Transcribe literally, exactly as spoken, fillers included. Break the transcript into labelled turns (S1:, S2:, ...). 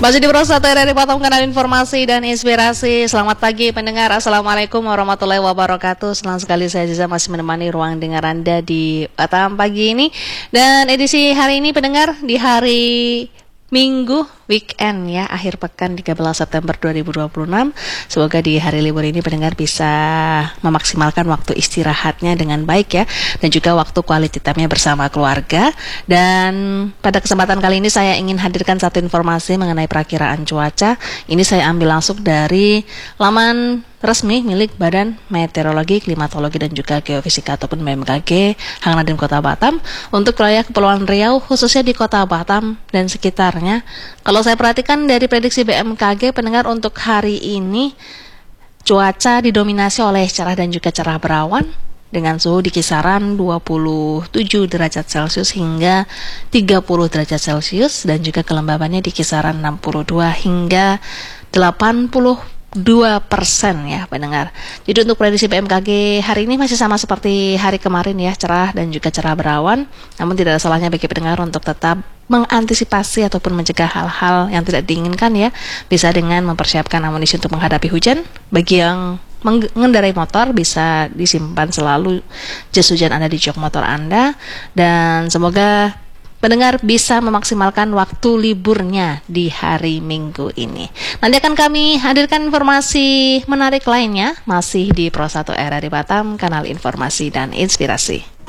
S1: Masih di Pro satu R R I Batam, kanal informasi dan inspirasi. Selamat pagi pendengar, Assalamualaikum warahmatullahi wabarakatuh. Senang sekali saya Aziza masih menemani ruang dengar Anda di Batam pagi ini. Dan edisi hari ini pendengar, di hari Minggu, weekend ya, akhir pekan tiga belas September dua ribu dua puluh enam. Semoga di hari libur ini pendengar bisa memaksimalkan waktu istirahatnya dengan baik ya, dan juga waktu quality time-nya bersama keluarga. Dan pada kesempatan kali ini saya ingin hadirkan satu informasi mengenai perakiraan cuaca. Ini saya ambil langsung dari laman resmi milik Badan Meteorologi, Klimatologi dan juga Geofisika ataupun B M K G Hang Nadiem Kota Batam untuk wilayah Kepulauan Riau, khususnya di Kota Batam dan sekitarnya. Kalau saya perhatikan dari prediksi B M K G pendengar, untuk hari ini cuaca didominasi oleh cerah dan juga cerah berawan dengan suhu di kisaran dua puluh tujuh derajat Celcius hingga tiga puluh derajat Celcius, dan juga kelembabannya di kisaran enam puluh dua hingga delapan puluh dua persen ya pendengar. Jadi untuk prediksi B M K G hari ini masih sama seperti hari kemarin ya, cerah dan juga cerah berawan. Namun tidak ada salahnya bagi pendengar untuk tetap mengantisipasi ataupun mencegah hal-hal yang tidak diinginkan ya, bisa dengan mempersiapkan amunisi untuk menghadapi hujan. Bagi yang mengendarai motor, bisa disimpan selalu jas hujan Anda di jok motor Anda, dan semoga pendengar bisa memaksimalkan waktu liburnya di hari Minggu ini. Nanti akan kami hadirkan informasi menarik lainnya masih di Pro satu R R I Batam, kanal informasi dan inspirasi.